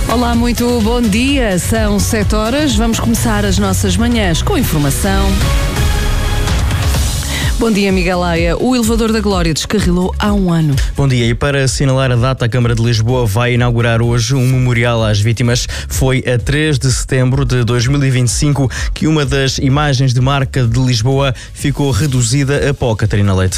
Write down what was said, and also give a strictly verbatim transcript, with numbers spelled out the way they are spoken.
Olá, muito bom dia. São sete horas. Vamos começar as nossas manhãs com informação. Bom dia, Miguel Laia. O elevador da Glória descarrilou há um ano. Bom dia. E para assinalar a data, a Câmara de Lisboa vai inaugurar hoje um memorial às vítimas. Foi a três de setembro de dois mil e vinte e cinco que uma das imagens de marca de Lisboa ficou reduzida a pó, Catarina Leite.